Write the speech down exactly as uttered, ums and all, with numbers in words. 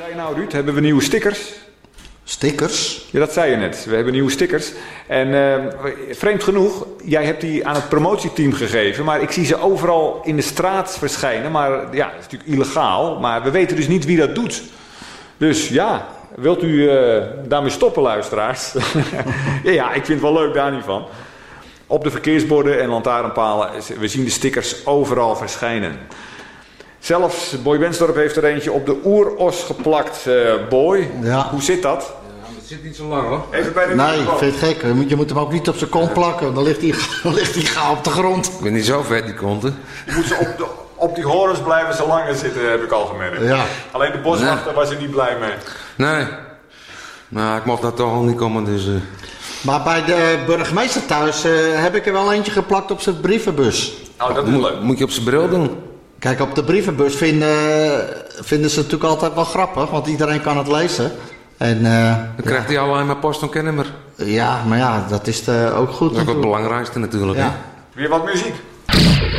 zei je nou, Ruud? Hebben we nieuwe stickers? Stickers? Ja, dat zei je net. We hebben nieuwe stickers. En uh, vreemd genoeg, jij hebt die aan het promotieteam gegeven. Maar ik zie ze overal in de straat verschijnen. Maar ja, dat is natuurlijk illegaal. Maar we weten dus niet wie dat doet. Dus ja, wilt u uh, daarmee stoppen, luisteraars? ja, ja, ik vind het wel leuk daar niet van. Op de verkeersborden en lantaarnpalen, we zien de stickers overal verschijnen. Zelfs Boy Wensdorp heeft er eentje op de oeros geplakt. Uh, Boy, ja. Hoe zit dat? Ja, dat zit niet zo lang hoor. Even bij de nee, ik vind het gek. Je moet, je moet hem ook niet op zijn kont plakken. Dan ligt hij, dan ligt hij gauw op de grond. Ik ben niet zo vet die konten. Je moet ze op, de, op die horens blijven zo lang zitten, heb ik al gemerkt. Ja. Alleen de boswachter nee. was er niet blij mee. Nee. Nou, ik mocht daar toch al niet komen, dus... Uh... Maar bij de burgemeester thuis uh, heb ik er wel eentje geplakt op zijn brievenbus. Oh, dat is Mo- leuk. Moet je op zijn bril doen. Kijk, op de brievenbus vinden, vinden ze het natuurlijk altijd wel grappig, want iedereen kan het lezen. En, uh, Dan krijgt hij alleen maar post en kennemer. Ja, maar ja, dat is de, ook goed. Dat is ook het belangrijkste natuurlijk. Ja. Weer wat muziek.